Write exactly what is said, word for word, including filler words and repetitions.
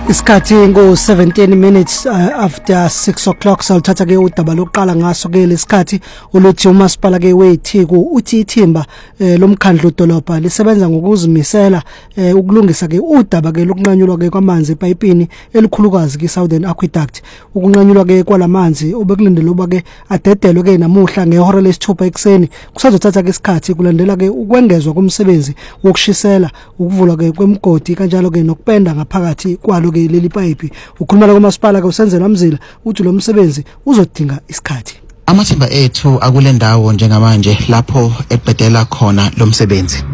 Isikhathi ngo seventeen minutes uh, after six o'clock sawuthatha ke udaba lokuqala ngaso ke lesikhathi oluthi umasipala ke weTheku uthi ithimba eh, lomkhandlu dolobha lisebenza ngokuzimisela eh, ukulungisa ke udaba ke lokunqanyulwa ke kwamanzi epayipini elikhulukazi ke Southern Aqueduct. Ukunqanyulwa ke kwalamanzi obekulindelwe uba ke adedelwe ke namuhla ngehora lesithupha ekseni kusazothatha ke isikhathi kulandela ke ukwengezwa komsebenzi wokushisela ukuvulwa ke kwemigodi kanjalo ke nokupenda ngaphakathi kwalo ke leli pipe. Ukhuluma la kumasipala ke uSenzela Mzila uthi lo msebenzi uzodinga isikhathi. Amathimba ethu akulendawo njengamanje lapho eqedela khona lo msebenzi.